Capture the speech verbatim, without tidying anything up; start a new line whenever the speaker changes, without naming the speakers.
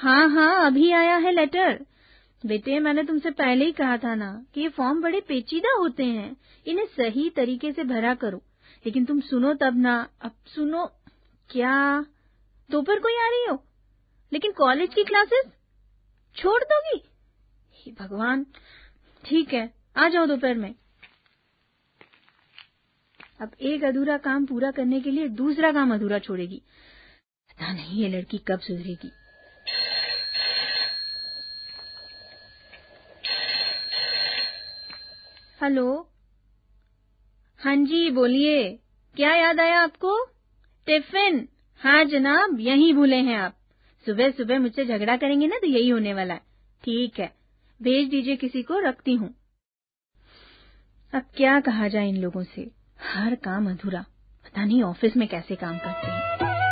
हाँ हाँ, अभी आया है लेटर। बेटे, मैंने तुमसे पहले ही कहा था ना कि ये फॉर्म बड़े पेचीदा होते हैं, इन्हें सही तरीके से भरा करो। लेकिन तुम सुनो तब ना। अब सुनो। क्या दोपहर को ही आ रही हो? लेकिन कॉलेज की क्लासेस छोड़ दोगी? हे भगवान, ठीक है, आ जाओ दोपहर में। अब एक अधूरा काम पूरा करने के लिए दूसरा काम अधूरा छोड़ेगी। पता नहीं ये लड़की कब सुधरेगी। हेलो। हाँ जी, बोलिए, क्या याद आया आपको? टिफिन? हाँ जनाब, यही भूले हैं आप। सुबह सुबह मुझसे झगड़ा करेंगे ना तो यही होने वाला है। ठीक है, भेज दीजिए किसी को, रखती हूँ। अब क्या कहा जाए इन लोगों से, हर काम अधूरा। पता नहीं ऑफिस में कैसे काम करते हैं।